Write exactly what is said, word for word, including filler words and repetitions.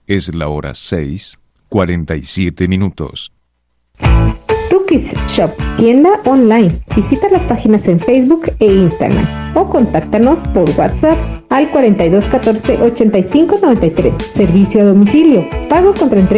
Es la hora seis, cuarenta y siete minutos. Tukis Shop, tienda online. Visita las páginas en Facebook e Instagram o contáctanos por WhatsApp al cuarenta y dos catorce ochenta y cinco noventa y tres. Servicio a domicilio. Pago contra entrega